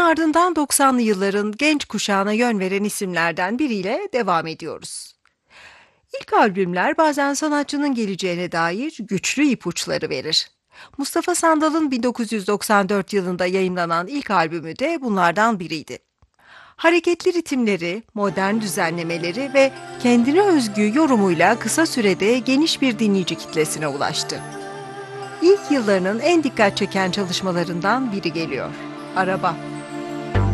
ardından 90'lı yılların genç kuşağına yön veren isimlerden biriyle devam ediyoruz. İlk albümler bazen sanatçının geleceğine dair güçlü ipuçları verir. Mustafa Sandal'ın 1994 yılında yayımlanan ilk albümü de bunlardan biriydi. Hareketli ritimleri, modern düzenlemeleri ve kendine özgü yorumuyla kısa sürede geniş bir dinleyici kitlesine ulaştı. İlk yıllarının en dikkat çeken çalışmalarından biri geliyor. Araba.